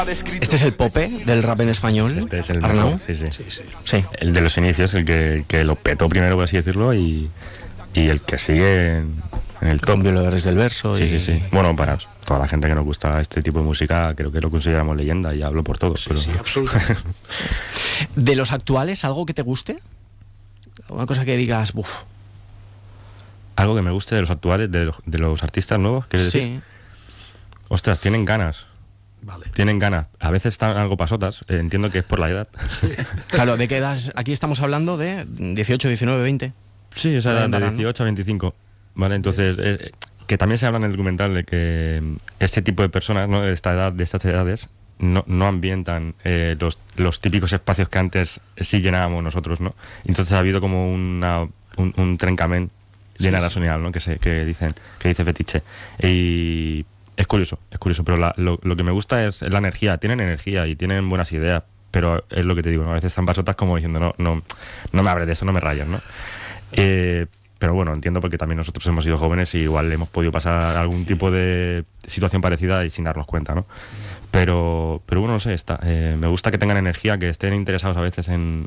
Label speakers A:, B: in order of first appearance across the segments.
A: Este es el Pope del rap en español.
B: Este es el
A: Arnau.
B: mejor, sí. El de los inicios, el que lo petó primero, por así decirlo, y el que sigue en el top.
A: Con violadores del verso.
B: Sí. Bueno, para toda la gente que nos gusta este tipo de música, creo que lo consideramos leyenda y hablo por todos.
C: Sí, absolutamente.
A: ¿De los actuales, algo que te guste? Una cosa que digas, uff.
B: Algo que me guste de los actuales, de los artistas nuevos, ¿quieres decir? Ostras, tienen ganas.
C: Vale.
B: Tienen ganas. A veces están algo pasotas. Entiendo que es por la edad.
A: Claro, ¿de qué edad? Aquí estamos hablando de 18, 19, 20.
B: Sí, esa edad de 18 a 25. Vale, entonces, que también se habla en el documental de que este tipo de personas, ¿no? De esta edad, de estas edades, no ambientan los típicos espacios que antes sí llenábamos nosotros, ¿no? Entonces ha habido como un trencament generacional, ¿no? Que dice Fetiche. Y es curioso, pero lo que me gusta es la energía. Tienen energía y tienen buenas ideas, pero es lo que te digo, ¿no? A veces están pasotas como diciendo, no me hables de eso, no me rayas, ¿no? Pero bueno, entiendo porque también nosotros hemos sido jóvenes y igual hemos podido pasar algún tipo de situación parecida y sin darnos cuenta, ¿no? Pero bueno, no sé, me gusta que tengan energía, que estén interesados a veces en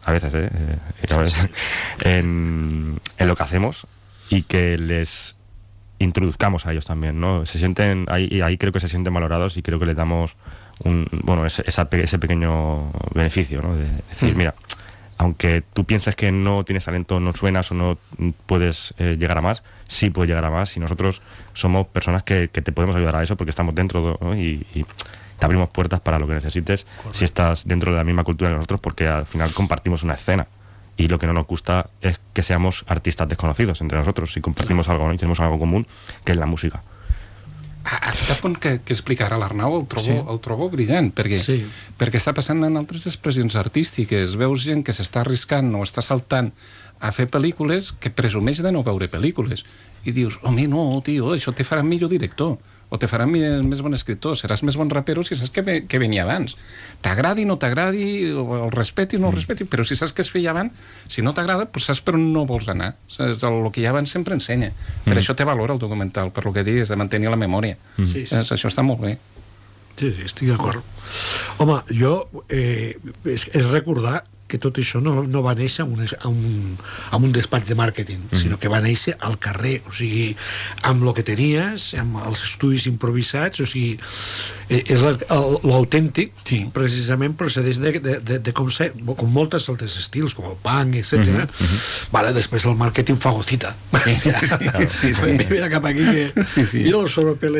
B: lo que hacemos y que les introduzcamos a ellos también, ¿no? Se sienten ahí creo que se sienten valorados y creo que les damos ese pequeño beneficio, ¿no? De decir, mira, aunque tú pienses que no tienes talento, no suenas o no puedes llegar a más, sí puedes llegar a más y nosotros somos personas que te podemos ayudar a eso porque estamos dentro, ¿no? y te abrimos puertas para lo que necesites. Correcto. Si estás dentro de la misma cultura que nosotros, porque al final compartimos una escena y lo que no nos gusta es que seamos artistas desconocidos entre nosotros, si compartimos algo, ¿no? Y tenemos algo común que es la música.
D: Aquest punt que explicarà l'Arnau el trobo brillant, perquè està passant en altres expressions artístiques. Veus gent que s'està arriscant o està saltant a fer pel·lícules que presumeix de no veure pel·lícules. I dius, home, no, tio, això te farà millor director, o te farà més bon escriptor, seràs més bon rapero si saps què venia abans. T'agradi, no t'agradi, el respeti o no el respeti, però si saps què es feia abans, si no t'agrada, doncs saps per on no vols anar. El que hi ha abans sempre ensenya. Per això té valor el documental, per lo que dius, de mantenir la memòria. Això està molt bé.
C: Sí, estic d'acord. Home, jo és recordar que tot això no va néixer en un despatx de màrqueting, sinó que va néixer al carrer, o sigui, amb el que tenies, amb els estudis improvisats, o sigui, és l'autèntic, precisament procedeix de com moltes altres estils, com el punk, etc. Vale, després el màrqueting fagocita. Mira cap aquí que... Mira el sobrepelet.